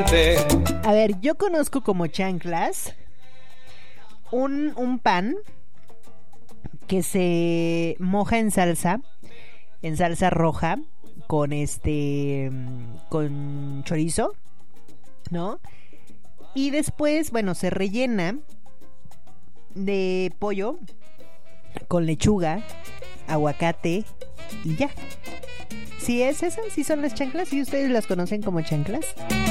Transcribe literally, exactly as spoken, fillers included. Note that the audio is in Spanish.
A ver, yo conozco como chanclas un, un pan que se moja en salsa, en salsa roja, con este, con chorizo, ¿no? Y después, bueno, se rellena de pollo con lechuga, aguacate y ya. ¿Sí es esa? ¿Sí son las chanclas? ¿Y ustedes las conocen como chanclas?